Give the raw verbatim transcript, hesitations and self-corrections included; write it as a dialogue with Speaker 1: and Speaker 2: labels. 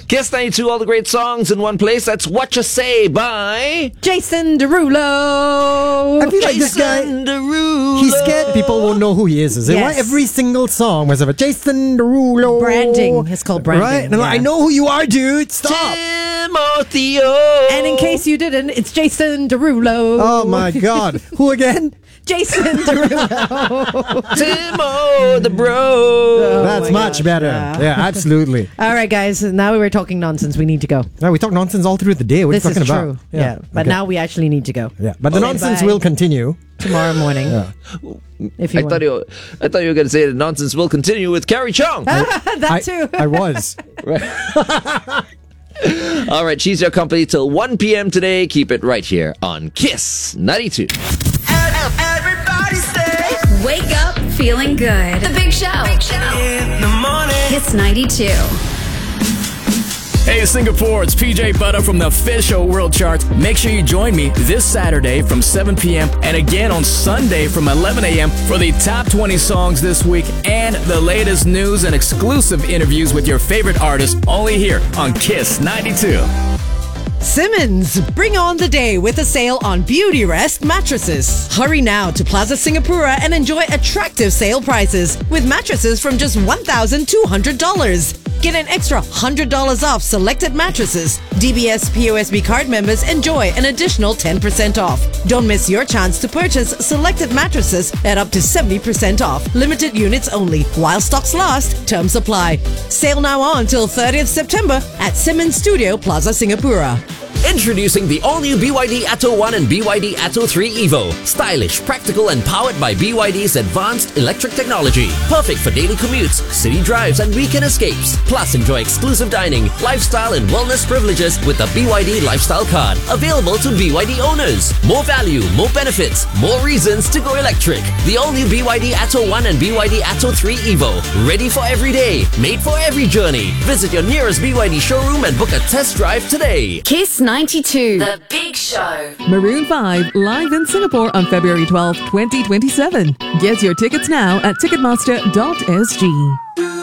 Speaker 1: Kiss ninety-two, all the great songs in one place. That's What You Say by
Speaker 2: Jason Derulo.
Speaker 3: I feel like this guy,
Speaker 1: Jason Derulo.
Speaker 3: he's scared people won't know who he is. Is it?
Speaker 2: Yes.
Speaker 3: Why every single song was of a Jason Derulo?
Speaker 2: Branding. It's called branding.
Speaker 3: Right? And
Speaker 2: yeah.
Speaker 3: I know who you are, dude. Stop.
Speaker 1: Timothy.
Speaker 2: And in case you didn't, it's Jason Derulo.
Speaker 3: Oh my God. Who again?
Speaker 2: Jason Derulo.
Speaker 1: Timo the bro.
Speaker 3: That's
Speaker 2: my
Speaker 3: much
Speaker 2: gosh,
Speaker 3: better.
Speaker 2: yeah.
Speaker 3: Yeah, absolutely.
Speaker 2: All right, guys. Now we're talking nonsense. We need to go.
Speaker 3: Yeah, we talk nonsense all through the day. What
Speaker 2: This
Speaker 3: are you
Speaker 2: is
Speaker 3: talking
Speaker 2: true.
Speaker 3: about?
Speaker 2: Yeah. But
Speaker 3: okay.
Speaker 2: now we actually need to go.
Speaker 3: Yeah, but the
Speaker 2: Okay,
Speaker 3: nonsense
Speaker 2: bye.
Speaker 3: will continue.
Speaker 2: Tomorrow morning.
Speaker 3: Yeah.
Speaker 2: If you
Speaker 1: I
Speaker 2: want.
Speaker 1: thought you, I thought you were going to say that nonsense will continue with Carrie Chung.
Speaker 2: that
Speaker 3: I,
Speaker 2: too.
Speaker 3: I was.
Speaker 1: All right, she's your company till one p.m. today. Keep it right here on Kiss ninety-two.
Speaker 4: Everybody say
Speaker 5: Wake up feeling good. The Big Show. Big Show.
Speaker 4: in the morning.
Speaker 5: Kiss ninety-two.
Speaker 6: Hey Singapore, it's P J Butter from the Official World Charts. Make sure you join me this Saturday from seven p.m. and again on Sunday from eleven a.m. for the top twenty songs this week and the latest news and exclusive interviews with your favorite artists only here on Kiss ninety-two.
Speaker 2: Simmons, bring on the day with a sale on Beauty Rest mattresses. Hurry now to Plaza Singapura and enjoy attractive sale prices with mattresses from just one thousand two hundred dollars. Get an extra one hundred dollars off selected mattresses. D B S P O S B card members enjoy an additional ten percent off. Don't miss your chance to purchase selected mattresses at up to seventy percent off. Limited units only. While stocks last, terms apply. Sale now on till thirtieth September at Simmons Studio Plaza Singapura.
Speaker 7: Introducing the all-new B Y D Atto one and B Y D Atto three Evo. Stylish, practical, and powered by B Y D's advanced electric technology. Perfect for daily commutes, city drives, and weekend escapes. Plus, enjoy exclusive dining, lifestyle, and wellness privileges with the B Y D Lifestyle Card. Available to B Y D owners. More value, more benefits, more reasons to go electric. The all-new B Y D Atto one and B Y D Atto three Evo. Ready for every day, made for every journey. Visit your nearest B Y D showroom and book a test drive today.
Speaker 5: Kiss ninety-two.
Speaker 8: The Big Show.
Speaker 9: Maroon five, live in Singapore on February twelfth, twenty twenty-seven. Get your tickets now at ticketmaster dot s g.